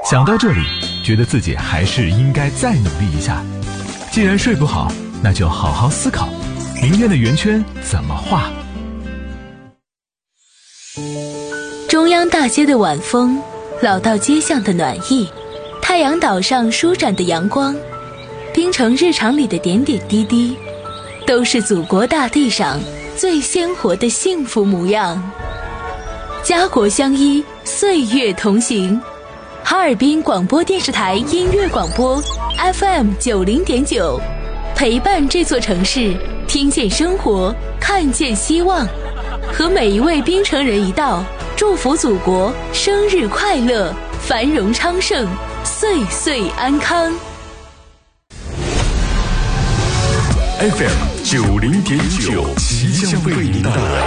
想到这里，觉得自己还是应该再努力一下。既然睡不好，那就好好思考，明天的圆圈怎么画。 中央大街的晚风，老道街巷的暖意，太阳岛上舒展的阳光，滨城日常里的点点滴滴，都是祖国大地上最鲜活的幸福模样。家国相依，岁月同行。哈尔滨广播电视台音乐广播 FM90.9，陪伴这座城市，听见生活，看见希望，和每一位滨城人一道，祝福祖国生日快乐，繁荣昌盛，岁岁安康。 FM90.9，即将为您带来